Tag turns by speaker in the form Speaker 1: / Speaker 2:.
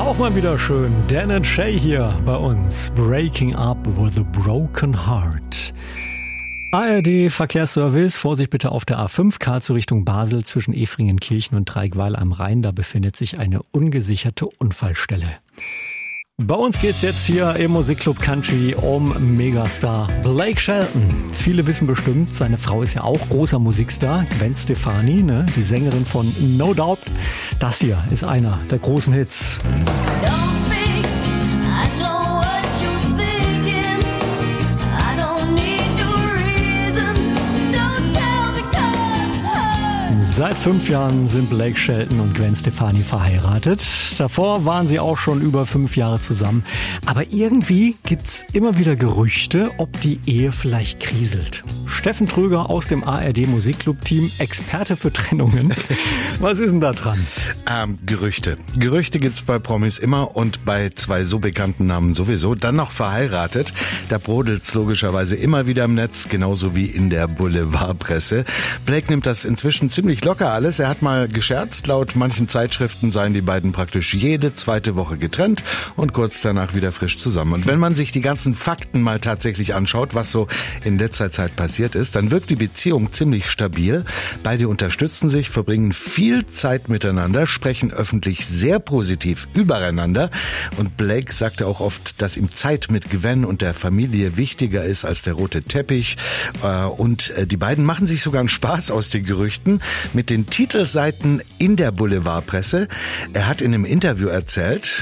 Speaker 1: Auch mal wieder schön. Dan and Shay hier bei uns. Breaking Up with a Broken Heart. ARD Verkehrsservice, Vorsicht bitte auf der A5, Karlsruhe Richtung Basel zwischen Efringenkirchen und Dreieckweil am Rhein. Da befindet sich eine ungesicherte Unfallstelle. Bei uns geht's jetzt hier im Musikclub Country um Megastar Blake Shelton. Viele wissen bestimmt, seine Frau ist ja auch großer Musikstar, Gwen Stefani, ne? Die Sängerin von No Doubt. Das hier ist einer der großen Hits. Seit 5 Jahren sind Blake Shelton und Gwen Stefani verheiratet. Davor waren sie auch schon über 5 Jahre zusammen. Aber irgendwie gibt's immer wieder Gerüchte, ob die Ehe vielleicht kriselt. Steffen Tröger aus dem ARD Musikclub-Team, Experte für Trennungen. Was ist denn da dran?
Speaker 2: Gerüchte. Gerüchte gibt's bei Promis immer und bei 2 so bekannten Namen sowieso. Dann noch verheiratet. Da brodelt's logischerweise immer wieder im Netz, genauso wie in der Boulevardpresse. Blake nimmt das inzwischen ziemlich locker alles. Er hat mal gescherzt, laut manchen Zeitschriften seien die beiden praktisch jede 2. Woche getrennt und kurz danach wieder frisch zusammen. Und wenn man sich die ganzen Fakten mal tatsächlich anschaut, was so in letzter Zeit passiert ist, dann wirkt die Beziehung ziemlich stabil. Beide unterstützen sich, verbringen viel Zeit miteinander, sprechen öffentlich sehr positiv übereinander. Und Blake sagte auch oft, dass ihm Zeit mit Gwen und der Familie wichtiger ist als der rote Teppich. Und die beiden machen sich sogar einen Spaß aus den Gerüchten mit den Titelseiten in der Boulevardpresse. Er hat in einem Interview erzählt,